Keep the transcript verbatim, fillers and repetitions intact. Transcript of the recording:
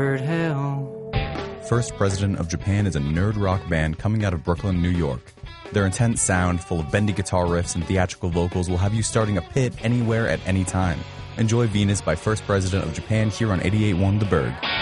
Hill. First President of Japan is a nerd rock band coming out of Brooklyn, New York. Their intense sound, full of bendy guitar riffs and theatrical vocals, will have you starting a pit anywhere at any time. Enjoy Venus by First President of Japan here on eighty-eight point one The Bird.